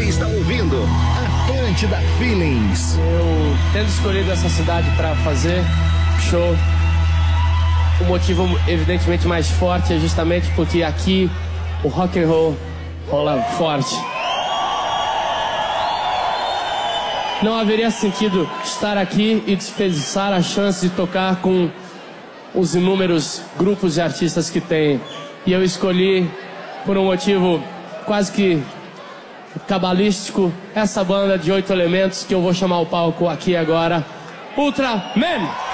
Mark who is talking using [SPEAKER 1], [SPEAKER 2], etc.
[SPEAKER 1] Você está ouvindo Atlântida Feelings.
[SPEAKER 2] Eu tendo escolhido essa cidade para fazer show, o motivo evidentemente mais forte é justamente porque aqui o rock and roll rola forte. Não haveria sentido estar aqui e desperdiçar a chance de tocar com os inúmeros grupos de artistas que tem. E eu escolhi, por um motivo quase que cabalístico, essa banda de 8 elementos que eu vou chamar ao palco aqui agora, Ultraman!